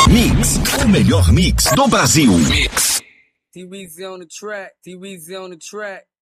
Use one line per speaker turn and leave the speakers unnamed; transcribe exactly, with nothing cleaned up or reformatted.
Mix, o melhor mix do Brasil. Mix.
T-Weezy on the track, T-Weezy on the track.